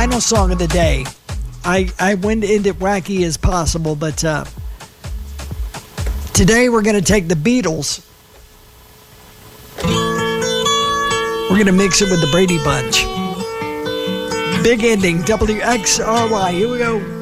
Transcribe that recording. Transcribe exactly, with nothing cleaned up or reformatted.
final song of the day. I, I went into wacky as possible, but uh, today we're going to take the Beatles. We're going to mix it with the Brady Bunch. Big ending, W X R Y. Here we go.